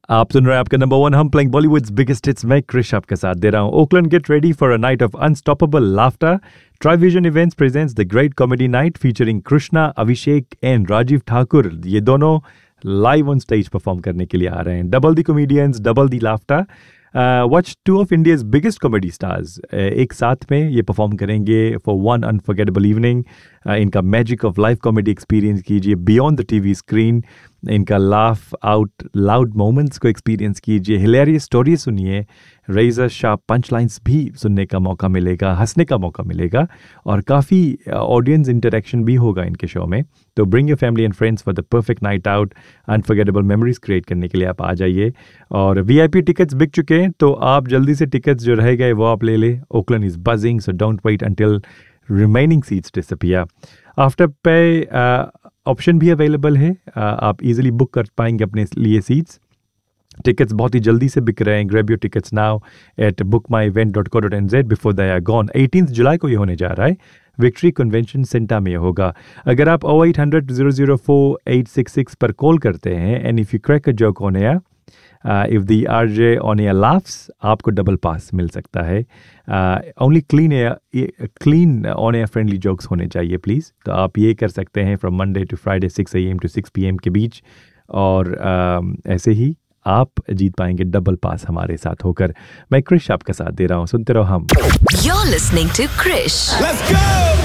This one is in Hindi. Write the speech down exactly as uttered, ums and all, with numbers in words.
आप सुन रहे हैं आपका नंबर वन हम प्लेइंग बॉलीवुड्स बिगेस्ट हिट्स। मैं क्रिश आपके साथ दे रहा हूँ। Oakland get ready for a night of unstoppable laughter. ट्राइविजन events presents the great comedy night featuring Krishna, Abhishek and Rajiv Thakur. ये दोनों लाइव ऑन स्टेज परफॉर्म करने के लिए आ रहे हैं। Double the comedians, double the laughter. Watch two of India's biggest comedy stars एक साथ में ये परफॉर्म करेंगे फॉर वन अनफॉरगेटेबल इवनिंग। इनका magic of live comedy experience कीजिए बियॉन्ड द टीवी स्क्रीन। इनका लाफ आउट लाउड मोमेंट्स को एक्सपीरियंस कीजिए, हिलेरियस स्टोरी सुनिए, रेजर शार्प पंच लाइन्स भी सुनने का मौका मिलेगा, हंसने का मौका मिलेगा और काफ़ी ऑडियंस इंटरेक्शन भी होगा इनके शो में। तो bring your family and friends for the perfect night out, unforgettable memories create करने के लिए आप आ जाइए। और वीआईपी टिकट्स बिक चुके हैं, तो आप जल्दी से टिकट्स जो रह गए वो आप ले लें। Oakland is buzzing, so don't wait until remaining seats disappear. After पे ऑप्शन भी अवेलेबल है, uh, आप इजीली बुक कर पाएंगे अपने लिए सीट्स। टिकट्स बहुत ही जल्दी से बिक रहे हैं। Grab your tickets now at book my event dot co dot N Z before they are gone. Eighteen जुलाई को ये होने जा रहा है, विक्ट्री कन्वेंशन सेंटर में होगा। अगर आप ओ eight hundred zero zero four eight six six पर कॉल करते हैं and if you crack a joke on air, if the RJ on air laughs, आपको डबल पास मिल सकता है। Only clean air clean on air friendly jokes होने चाहिए प्लीज़। तो आप ये कर सकते हैं from Monday to Friday six A M to six P M के बीच, और uh, ऐसे ही आप जीत पाएंगे डबल पास हमारे साथ होकर। मैं क्रिश आपका साथ दे रहा हूँ, सुनते रहो हम। You're listening to Krish. Let's go!